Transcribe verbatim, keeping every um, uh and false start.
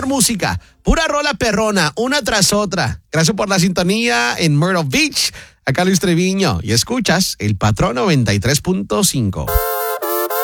mejor música, pura rola perrona, una tras otra. Gracias por la sintonía en Myrtle Beach. Acá Luis Treviño y escuchas El Patrón noventa y tres punto cinco.